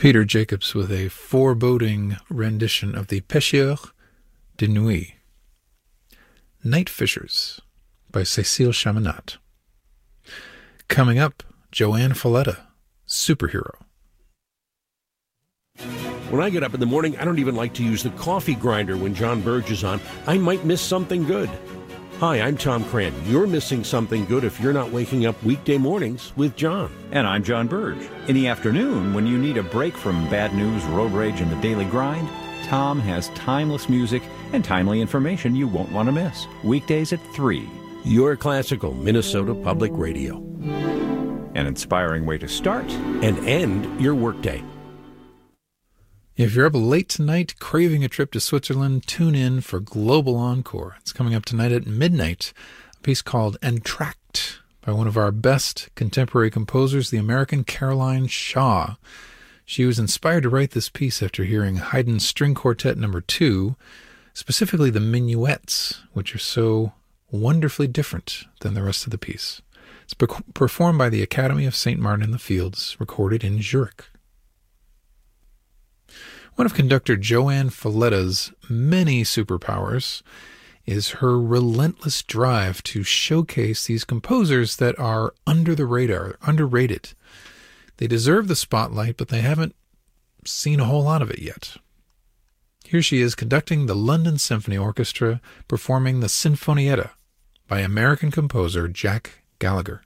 Peter Jacobs with a foreboding rendition of the Pêcheurs de Nuit. Night Fishers by Cécile Chaminade. Coming up, Joanne Falletta, Superhero. When I get up in the morning, I don't even like to use the coffee grinder when John Burge is on. I might miss something good. Hi, I'm Tom Cran. You're missing something good if you're not waking up weekday mornings with John. And I'm John Burge. In the afternoon, when you need a break from bad news, road rage, and the daily grind, Tom has timeless music and timely information you won't want to miss. Weekdays at 3. Your classical Minnesota Public Radio. An inspiring way to start and end your workday. If you're up late tonight, craving a trip to Switzerland, tune in for Global Encore. It's coming up tonight at midnight, a piece called Entr'acte by one of our best contemporary composers, the American Caroline Shaw. She was inspired to write this piece after hearing Haydn's String Quartet No. 2, specifically the minuets, which are so wonderfully different than the rest of the piece. It's performed by the Academy of St. Martin in the Fields, recorded in Zurich. One of conductor Joanne Falletta's many superpowers is her relentless drive to showcase these composers that are under the radar, underrated. They deserve the spotlight, but they haven't seen a whole lot of it yet. Here she is conducting the London Symphony Orchestra, performing the Sinfonietta by American composer Jack Gallagher.